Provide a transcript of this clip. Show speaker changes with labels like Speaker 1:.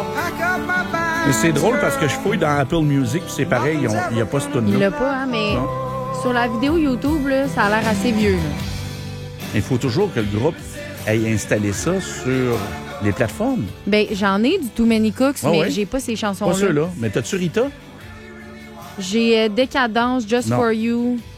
Speaker 1: Mais c'est drôle parce que je fouille dans Apple Music, puis c'est pareil, il n'y a pas ce tune-là.
Speaker 2: Il l'a pas, hein, mais
Speaker 1: Non.
Speaker 2: sur la vidéo YouTube, là, ça a l'air assez vieux. Là.
Speaker 1: Il faut toujours que le groupe ait installé ça sur les plateformes.
Speaker 2: Ben, j'en ai du Too Many Cooks,
Speaker 1: Ah
Speaker 2: mais
Speaker 1: ouais?
Speaker 2: j'ai pas ces chansons-là.
Speaker 1: Pas ceux-là. Mais t'as-tu Rita?
Speaker 2: J'ai Décadence, Just
Speaker 1: Non.
Speaker 2: For You.